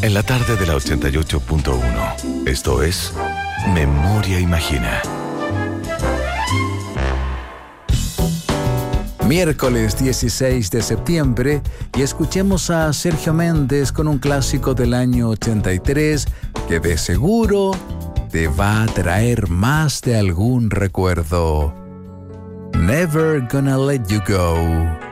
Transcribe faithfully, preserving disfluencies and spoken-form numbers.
en la tarde de la ochenta y ocho punto uno. Esto es Memoria Imagina. Miércoles dieciséis de septiembre y escuchemos a Sergio Méndez con un clásico del año ochenta y tres que de seguro te va a traer más de algún recuerdo. Never Gonna Let You Go.